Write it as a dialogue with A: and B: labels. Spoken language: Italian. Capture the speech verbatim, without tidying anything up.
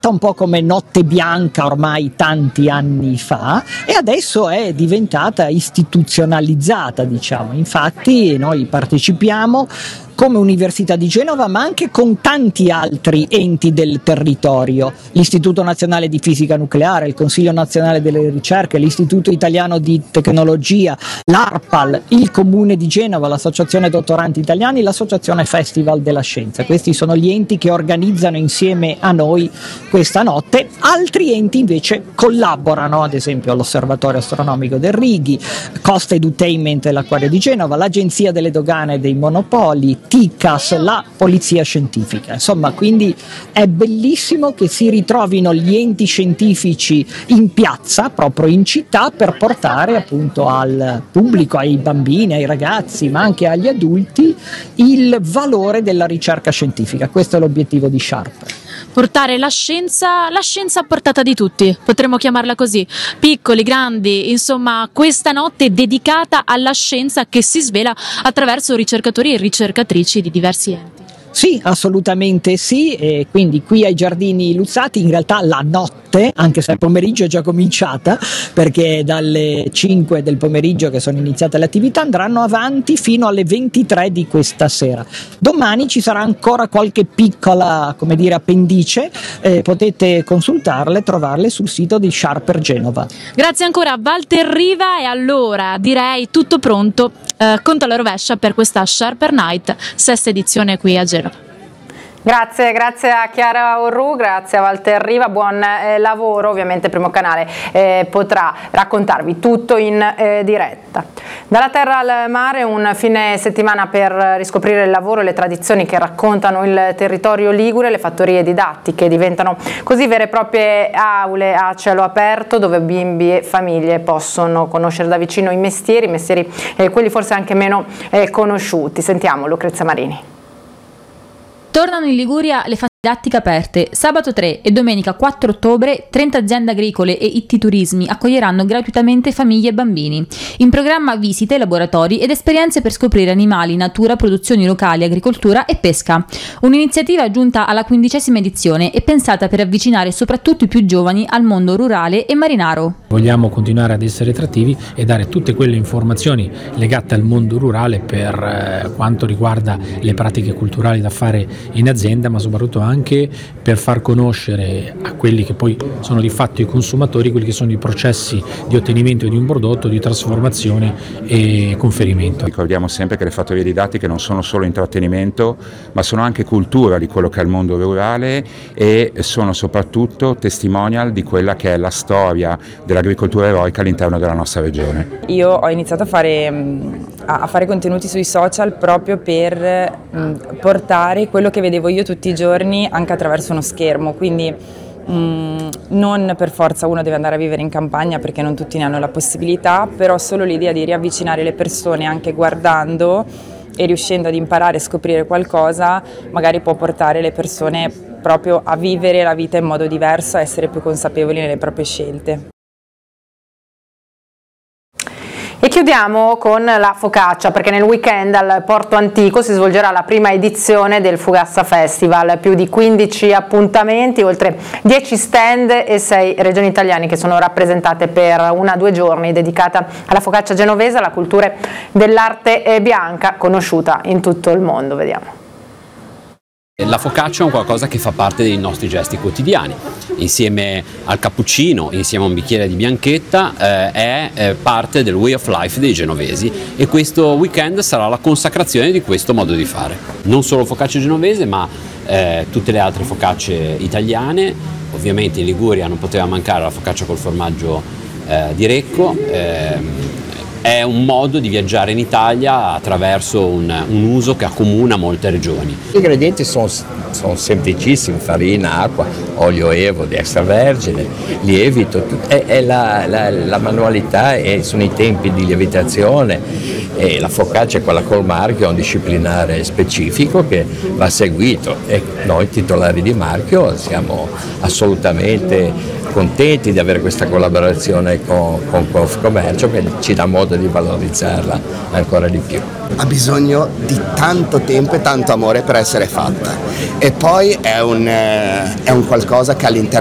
A: un po' come Notte Bianca ormai tanti anni fa, e adesso è diventata istituzionalizzata, diciamo. Infatti noi partecipiamo come Università di Genova, ma anche con tanti altri enti del territorio: l'Istituto Nazionale di Fisica Nucleare, il Consiglio Nazionale delle Ricerche, l'Istituto Italiano di Tecnologia, l'ARPAL, il Comune di Genova, l'Associazione Dottoranti Italiani, l'Associazione Festival della Scienza. Questi sono gli enti che organizzano insieme a noi questa notte. Altri enti invece collaborano, ad esempio l'Osservatorio Astronomico del Righi, Costa Edutainment e l'Acquario di Genova, l'Agenzia delle Dogane e dei Monopoli, TICAS, la Polizia Scientifica. Insomma, quindi è bellissimo che si ritrovino gli enti scientifici in piazza, proprio in città, per portare appunto al pubblico, ai bambini, ai ragazzi, ma anche agli adulti, il valore della ricerca scientifica. Questo è l'obiettivo di Sharp.
B: Portare la scienza, la scienza a portata di tutti, potremmo chiamarla così, piccoli, grandi, insomma questa notte è dedicata alla scienza che si svela attraverso ricercatori e ricercatrici di diversi enti.
A: Sì, assolutamente sì, e quindi qui ai Giardini Luzzati in realtà la notte, anche se il pomeriggio è già cominciata, perché dalle cinque del pomeriggio che sono iniziate le attività andranno avanti fino alle ventitré di questa sera. Domani ci sarà ancora qualche piccola, come dire, appendice, eh, potete consultarle, trovarle sul sito di Sharp Genova.
B: Grazie ancora a Walter Riva, e allora direi tutto pronto, eh, conto alla rovescia per questa Sharper Night, sesta edizione qui a Genova.
C: Grazie, grazie a Chiara Orru, grazie a Walter Riva, buon eh, lavoro. Ovviamente Primo Canale eh, potrà raccontarvi tutto in eh, diretta. Dalla terra al mare, un fine settimana per riscoprire il lavoro e le tradizioni che raccontano il territorio ligure. Le fattorie didattiche diventano così vere e proprie aule a cielo aperto, dove bimbi e famiglie possono conoscere da vicino i mestieri, i mestieri eh, quelli forse anche meno eh, conosciuti. Sentiamo Lucrezia Marini.
D: Tornano in Liguria le didattiche aperte. Sabato tre e domenica quattro ottobre trenta aziende agricole e I T Turismi accoglieranno gratuitamente famiglie e bambini. In programma visite, laboratori ed esperienze per scoprire animali, natura, produzioni locali, agricoltura e pesca. Un'iniziativa giunta alla quindicesima edizione e pensata per avvicinare soprattutto i più giovani al mondo rurale e marinaro.
E: Vogliamo continuare ad essere attrattivi e dare tutte quelle informazioni legate al mondo rurale per eh, quanto riguarda le pratiche culturali da fare in azienda, ma soprattutto anche per far conoscere a quelli che poi sono di fatto i consumatori quelli che sono i processi di ottenimento di un prodotto, di trasformazione e conferimento.
F: Ricordiamo sempre che le fattorie didattiche non sono solo intrattenimento, ma sono anche cultura di quello che è il mondo rurale e sono soprattutto testimonial di quella che è la storia dell'agricoltura eroica all'interno della nostra regione.
G: Io ho iniziato a fare, a fare contenuti sui social proprio per portare quello che vedevo io tutti i giorni anche attraverso uno schermo, quindi mh, non per forza uno deve andare a vivere in campagna perché non tutti ne hanno la possibilità, però solo l'idea di riavvicinare le persone anche guardando e riuscendo ad imparare e scoprire qualcosa magari può portare le persone proprio a vivere la vita in modo diverso, a essere più consapevoli nelle proprie scelte.
C: E chiudiamo con la focaccia, perché nel weekend al Porto Antico si svolgerà la prima edizione del Fugassa Festival, più di quindici appuntamenti, oltre dieci stand e sei regioni italiane che sono rappresentate per una o due giorni dedicata alla focaccia genovese, alla cultura dell'arte bianca conosciuta in tutto il mondo. Vediamo.
H: La focaccia è un qualcosa che fa parte dei nostri gesti quotidiani, insieme al cappuccino, insieme a un bicchiere di bianchetta, eh, è eh, parte del way of life dei genovesi, e questo weekend sarà la consacrazione di questo modo di fare. Non solo focaccia genovese, ma eh, tutte le altre focacce italiane. Ovviamente in Liguria non poteva mancare la focaccia col formaggio eh, di Recco. Eh, È un modo di viaggiare in Italia attraverso un, un uso che accomuna molte regioni.
I: Gli ingredienti sono, sono semplicissimi: farina, acqua, olio evo di extravergine, lievito, è, è la, la, la manualità e sono i tempi di lievitazione e la focaccia, quella col marchio, è un disciplinare specifico che va seguito e noi titolari di marchio siamo assolutamente contenti di avere questa collaborazione con, con Confcommercio, che ci dà modo di valorizzarla ancora di più.
J: Ha bisogno di tanto tempo e tanto amore per essere fatta, e poi è un, è un qualcosa che all'interno